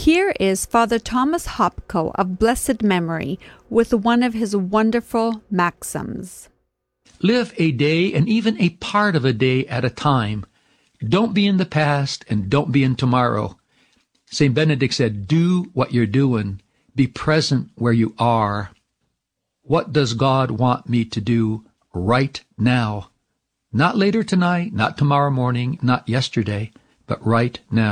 Here is Father Thomas Hopko of blessed memory with one of his wonderful maxims. Live a day and even a part of a day at a time. Don't be in the past and don't be in tomorrow. St. Benedict said, do what you're doing. Be present where you are. What does God want me to do right now? Not later tonight, not tomorrow morning, not yesterday, but right now.